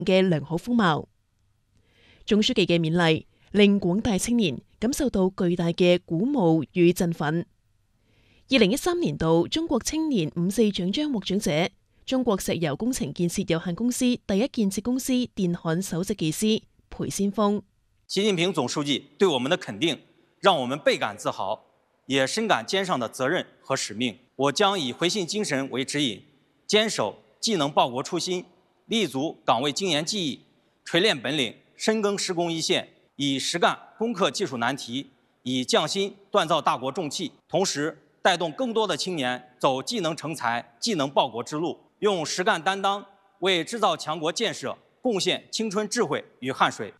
嘅良好風貌。總書記嘅勉勵令廣大青年感受到巨大嘅鼓舞與振奮。2013年度中國青年5.4獎章獲獎者，中國石油工程建設有限公司第一建設公司電焊首席技師裴先鋒。 習近平總書記對我們的肯定，讓我們倍感自豪，也深感肩上的責任和使命。我將以回信精神為指引，堅守既能報國初心，立足崗位經驗技藝，錘煉本領，深耕施工一線，以實幹攻克技術難題，以匠心鍛造大國重器，同時帶動更多的青年走技能成才、技能報國之路，用實幹擔當為製造強國建設貢獻青春智慧與汗水。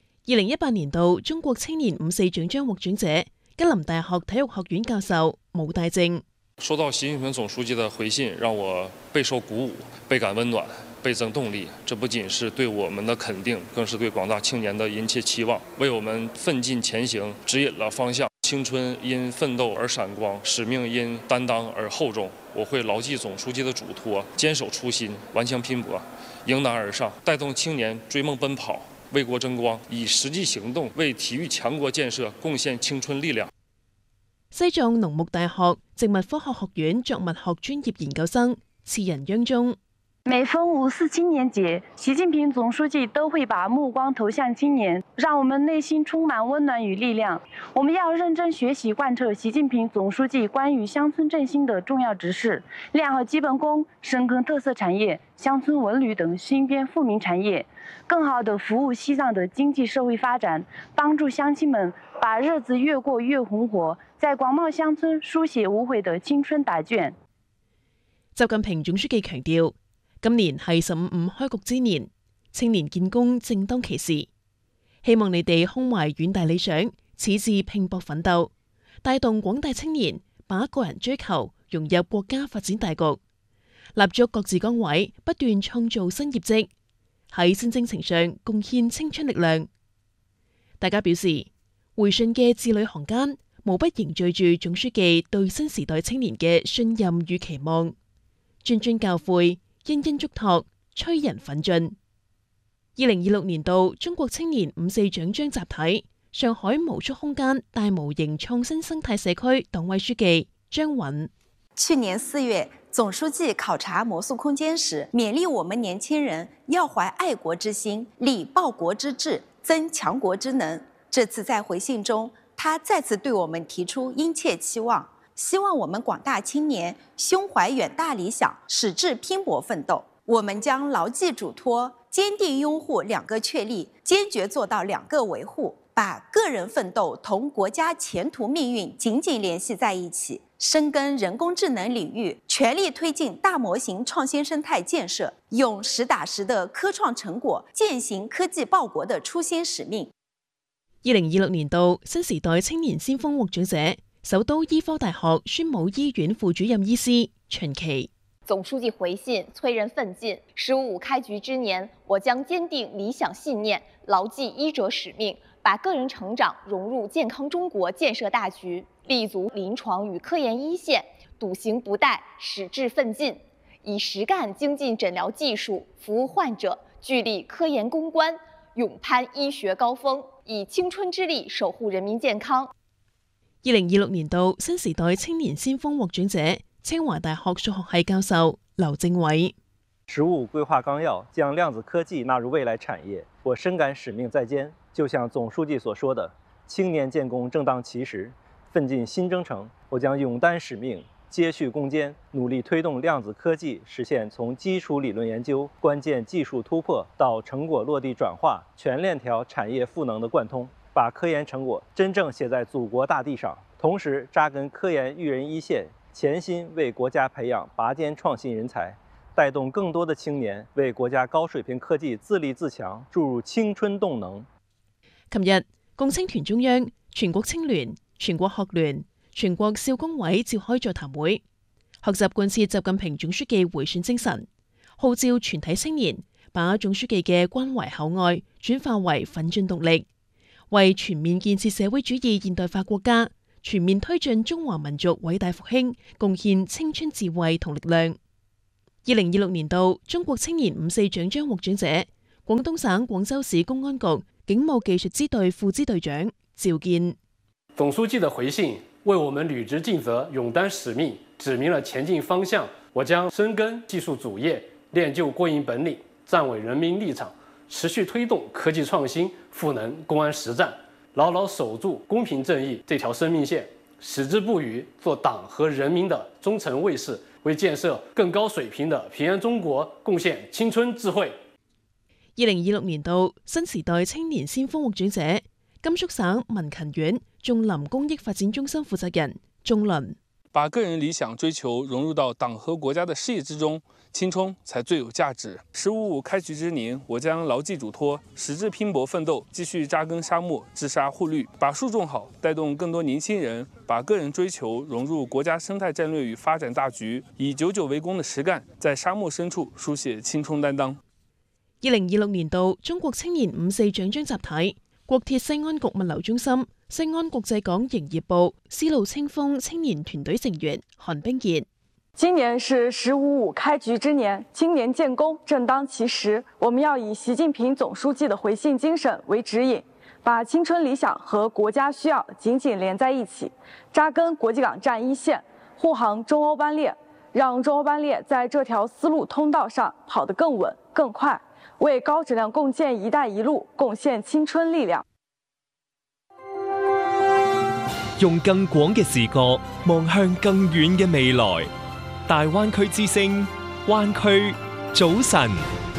2018年度中國青年5.4獎章獲獎者，吉林大學體育學院教授武大正。 收到習近平總書記的回信，讓我備受鼓舞，倍感溫暖，倍增動力。這不僅是對我們的肯定，更是對廣大青年的殷切期望，為我們奮進前行指引了方向。青春因奮鬥而閃光，使命因擔當而厚重。我會牢記總書記的囑託，堅守初心，頑強拼搏，迎難而上，帶動青年追夢奔跑，為國爭光，以實際行動為體育強國建設貢獻青春力量。 西藏農牧大學植物科學學院作物學專業研究生次仁央中。 每逢5.4青年節，習近平總書記都會把目光投向青年，讓我們內心充滿溫暖與力量。我們要認真學習貫徹習近平總書記關於鄉村振興的重要指示，練好基本功，深耕特色產業、鄉村文旅等新編富民產業，更好地服務西藏的經濟社會發展，幫助鄉親們把日子越過越紅火，在廣袤鄉村書寫無悔的青春答卷。 習近平總書記強調，今年係15.5開局之年，青年建功正當其時。希望你哋胸懷遠大理想，矢志拼搏奮鬥，帶動廣大青年把個人追求融入國家發展大局，立足各自崗位，不斷創造新業績，喺新征程上貢獻青春力量。大家表示，回信嘅字裏行間，無不凝聚住總書記對新時代青年嘅信任與期望，諄諄教誨，殷殷囑託，催人奮進。2026年度中國青年5.4獎章集體上海無束空間大模型創新生態社區黨委書記張允。 去年4月，總書記考察魔術空間時，勉勵我們年輕人要懷愛國之心，立報國之志，增強國之能。這次在回信中，他再次對我們提出殷切期望，希望我們廣大青年胸懷遠大理想，矢志拼搏奮鬥。我們將牢記囑託，堅定擁護兩個確立，堅決做到兩個維護，把個人奮鬥同國家前途命運緊緊聯繫在一起，深耕人工智能領域，全力推進大模型創新生態建設，用實打實的科創成果踐行科技報國的初心使命。 2026年度新時代青年先鋒獲獎者，首都醫科大學宣武醫院副主任醫師秦琪。 總書記回信催人奮進，15.5開局之年，我將堅定理想信念，牢記醫者使命，把個人成長融入健康中國建設大局，立足臨床與科研一線，篤行不怠，矢志奮進，以實幹精進診療技術服務患者，聚力科研攻關，勇攀醫學高峰，以青春之力守護人民健康。 2026年度新時代青年先鋒獲獎者，清華大學數學系教授劉正偉。 15規劃綱要將量子科技納入未來產業，我深感使命在肩。就像總書記所說的，青年建功正當其時，奮進新征程。我將勇擔使命，接續攻堅，努力推動量子科技實現從基礎理論研究、關鍵技術突破到成果落地轉化，全鏈條產業賦能的貫通，把科研成果真正寫在祖國大地上，同時扎根科研育人一線，潛心為國家培養拔尖創新人才，帶動更多的青年為國家高水平科技自立自強注入青春動能。 琴日，共青團中央、全國青聯、全國學聯、全國少工委召開座談會，學習貫徹習近平總書記回信精神，號召全體青年把總書記嘅關懷厚愛轉化為奮進動力，為全面建設社會主義現代化國家、全面推進中華民族偉大復興貢獻青春智慧同力量。2026年度中國青年5.4獎章獲獎者， 廣東省廣州市公安局警務技術支隊副支隊長趙健。 總書記的回信為我們履職盡責、勇擔使命指明了前進方向。我將深耕技術主業，練就過硬本領，站穩人民立場，持續推動科技創新，賦能公安實戰，牢牢守住公平正義這條生命線，矢志不渝，做黨和人民的忠誠衛士，為建設更高水平的平安中國貢獻青春智慧。 2026年度新時代青年先鋒獲獎者，甘肅省民勤縣仲林公益發展中心負責人仲林。 把個人理想追求融入到黨和國家的事業之中，青春才最有價值。15.5開局之年，我將牢記囑託，矢志拼搏奮鬥，繼續扎根沙漠，治沙護綠，把樹種好，帶動更多年輕人把個人追求融入國家生態戰略與發展大局，以久為功的實幹，在沙漠深處書寫青春擔當。 2026年度中國青年5.4獎章集體，國鐵西安局物流中心、西安國際港營業部絲路清風青年團隊成員韓冰燕。 今年是15.5開局之年，青年建功正當其時，我們要以習近平總書記的回信精神為指引，把青春理想和國家需要緊緊連在一起，扎根國際港站一線，護航中歐班列，讓中歐班列在這條絲路通道上跑得更穩更快，為高質量共建“一帶一路”貢獻青春力量。 用更廣嘅視角望向更遠嘅未來，大灣區之聲，灣區早晨。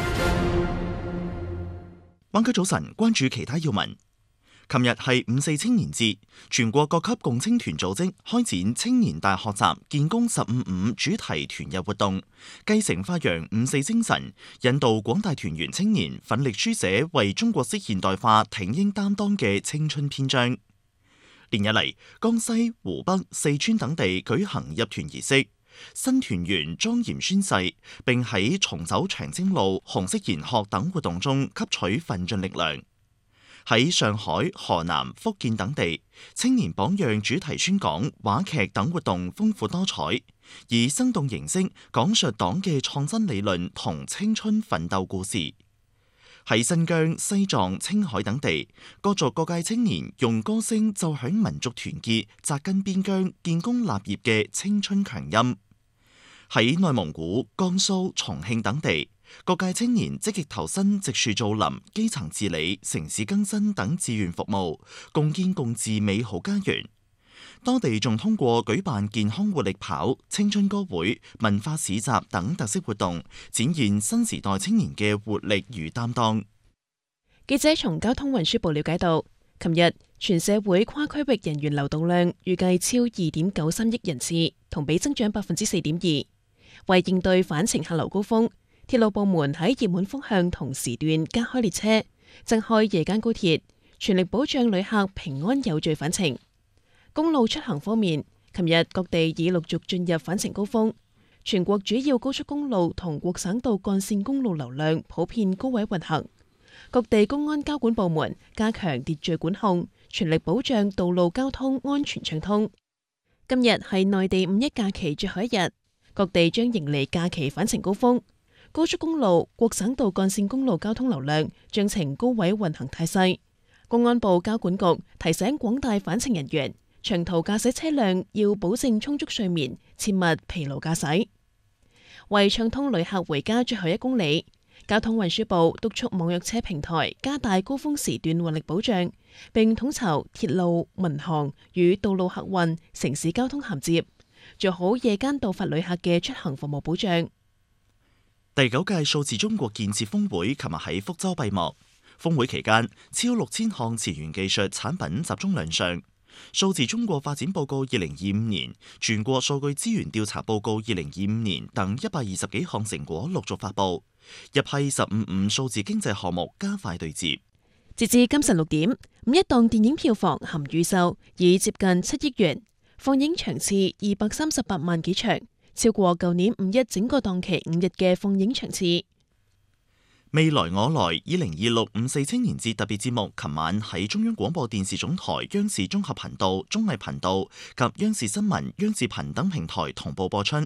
灣區早晨，關注其他要聞。琴日係5.4青年節，全國各級共青團組織開展青年大學習建功15.5主題團日活動，繼承發揚5.4精神，引導廣大團員青年奮力書寫為中國式現代化挺英擔當嘅青春篇章。連日嚟，江西、湖北、四川等地舉行入團儀式，新團員莊嚴宣誓，並喺重走長征路、紅色研學等活動中吸取奮進力量。喺上海、河南、福建等地，青年榜樣主題宣講、話劇等活動豐富多彩，以生動形式講述黨嘅創新理論同青春奮鬥故事。喺新疆、西藏、青海等地，各族各界青年用歌聲奏響民族團結、扎根邊疆、建功立業嘅青春強音。喺內蒙古、江蘇、重慶等地，各界青年積極投身植樹造林、基層治理、城市更新等志願服務，共建共治美好家園。多地仲通過舉辦健康活力跑、青春歌會、文化市集等特色活動，展現新時代青年嘅活力與擔當。 記者從交通運輸部了解到，琴日全社會跨區域人員流動量預計超2.93億人次，同比增長4.2%。為應對返程客流高峰，鐵路部門喺熱門風向同時段加開列車，增開夜間高鐵，全力保障旅客平安有序返程。公路出行方面，琴日各地已陸續進入返程高峰，全國主要高速公路同各省道幹線公路流量普遍高位運行。各地公安交管部門加強秩序管控，全力保障道路交通安全暢通。今日係內地5一假期最後一日，各地將迎嚟假期返程高峰。高速公路、各省道幹線公路交通流量將呈高位運行態勢。公安部交管局提醒廣大返程人員，長途駕駛車輛要保證充足睡眠，切勿疲勞駕駛。為暢通旅客回家最後1公里，交通運輸部督促網約車平台加大高峰時段運力保障，並統籌鐵路、民航與道路客運、城市交通銜接，做好夜間到發旅客嘅出行服務保障。 第9屆數字中國建設峰會琴日喺福州閉幕。峰會期間，超6000項前沿技術產品集中亮相。數字中國發展報告2025年、全國數據資源調查報告2025年等120幾項成果陸續發布，一批15.5數字經濟項目加快對接。 截至今晨6點，5一檔電影票房含預售已接近7億元，放映場次238萬幾場，超過舊年5一整個檔期5日嘅放映場次。 未來我來2026 5.4青年節特別節目，琴晚喺中央廣播電視總台、央視綜合頻道、綜藝頻道及央視新聞、央視頻等平台同步播出。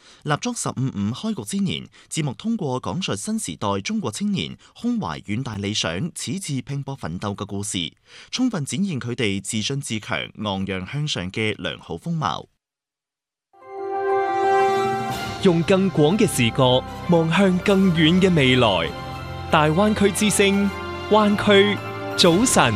立足15.5開局之年，節目通過講述新時代中國青年胸懷遠大理想、矢志拼搏奮鬥嘅故事，充分展現佢哋自信自強、昂揚向上嘅良好風貌。 用更廣嘅視角望向更遠嘅未來。大灣區之聲，灣區早晨。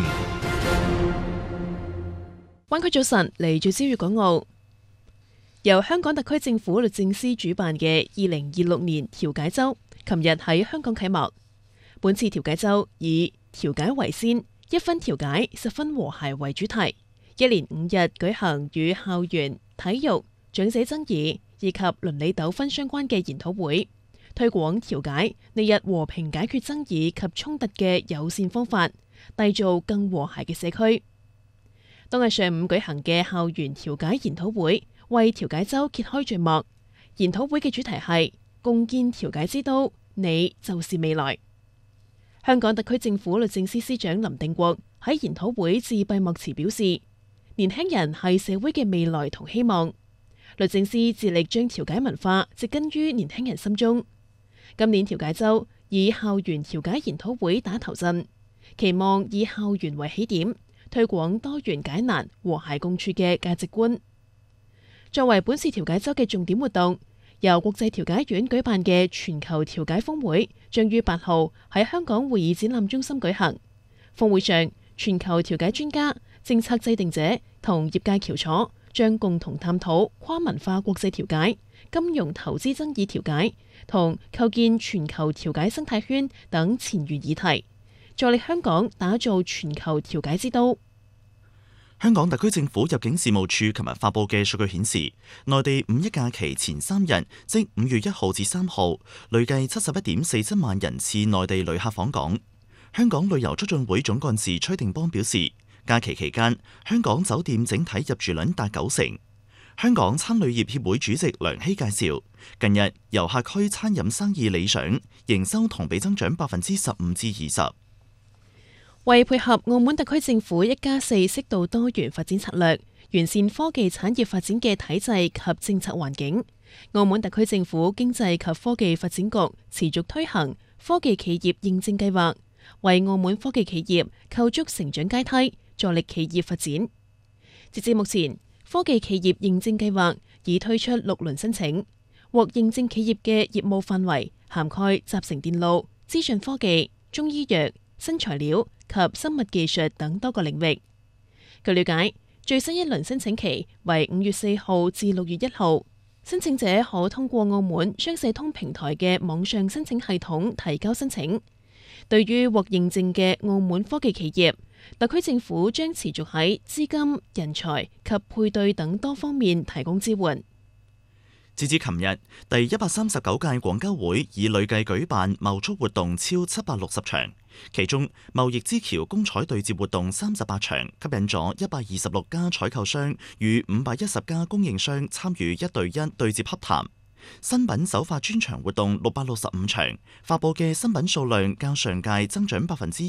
灣區早晨嚟自粵港澳。由香港特區政府律政司主辦嘅2026年調解週，琴日喺香港啟幕。本次調解週以調解為先，一分調解，十分和諧為主題，一連5日舉行與校園、體育、長者爭議以及倫理糾紛相關嘅研討會，推廣調解歷日和平解決爭議及衝突嘅友善方法，締造更和諧嘅社區。當日上午舉行嘅校園調解研討會，為調解週揭開序幕。研討會嘅主題係共建調解之都，你就是未來。香港特區政府律政司司長林定國喺研討會致閉幕詞表示，年輕人係社會嘅未來同希望。律政司致力將調解文化植根於年輕人心中。今年調解週以校園調解研討會打頭陣，期望以校園為起點，推廣多元解難、和諧共處嘅價值觀。作為本次調解週嘅重點活動，由國際調解院舉辦嘅全球調解峰會將於8號喺香港會議展覽中心舉行。峰會上，全球調解專家、政策制定者同業界翹楚，將共同探討跨文化國際調解、金融投資爭議調解同構建全球調解生態圈等前沿議題，助力香港打造全球調解之都。 香港特區政府入境事務處琴日發布嘅數據顯示，內地5一假期前3日，即5月1號至3號，累計71.47萬人次內地旅客訪港。香港旅遊促進會總幹事崔定邦表示，假期期間，香港酒店整體入住率達90%。香港餐旅業協會主席梁希介紹，近日遊客區餐飲生意理想，營收同比增長15%至20%。 為配合澳門特區政府1+4適度多元發展策略，完善科技產業發展嘅體制及政策環境，澳門特區政府經濟及科技發展局持續推行科技企業認證計劃，為澳門科技企業構築成長階梯，助力企業發展。截至目前，科技企業認證計劃已推出6輪申請，獲認證企業嘅業務範圍涵蓋集成電路、資訊科技、中醫藥、新材料及生物技術等多個領域。據了解，最新一輪申請期為5月4號至6月1號，申請者可通過澳門商社通平台嘅網上申請系統提交申請。對於獲認證嘅澳門科技企業，特區政府將持續喺資金、人才及配對等多方面提供支援。 截至琴日，第139屆廣交會已累計舉辦貿促活動超760場，其中貿易之橋公採對接活動38場，吸引咗126家採購商與510家供應商參與1對1對接洽談。新品首發專場活動665場，發佈嘅新品數量較上屆增長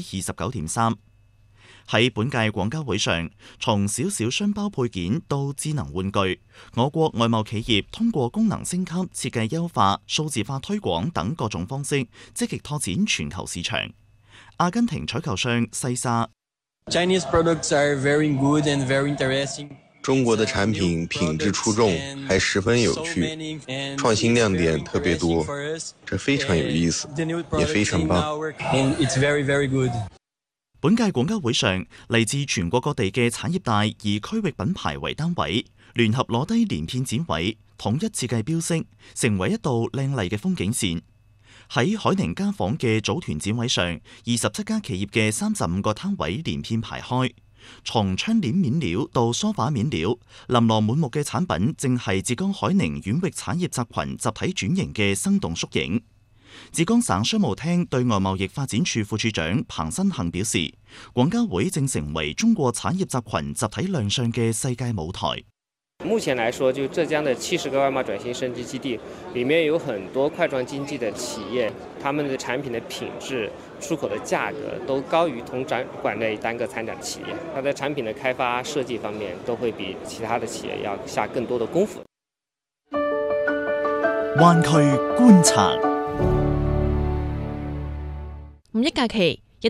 29.3%。喺本屆廣交會上，從小小箱包配件到智能玩具，我國外貿企業通過功能升級、設計優化、數字化推廣等各種方式，積極拓展全球市場。阿根廷採購商西沙 Chinese products are very good and very interesting。 中國的產品品質出眾，還十分有趣，創新亮點特別多，這非常有意思，也非常棒。 本屆廣交會上，嚟自全國各地嘅產業帶以區域品牌為單位，聯合攞低連片展位，統一設計標識，成為一道靚麗嘅風景線。喺海寧家紡嘅組團展位上，27家企業嘅35個攤位連片排開，從窗簾面料到梳化面料，琳琅滿目嘅產品正係浙江海寧縣域產業集群集體轉型嘅生動縮影。浙江省商務廳對外貿易發展處副處長彭新恒表示，廣交會正成為中國產業集群集體亮相嘅世界舞台。 目前來說，就浙江的70個外貿轉型升級基地裡面有很多塊狀經濟的企業，他們的產品的品質、出口的價格都高於同管內單個參展企業，它的產品的開發設計方面都會比其他的企業要下更多的功夫。 灣區觀察。 五一假期，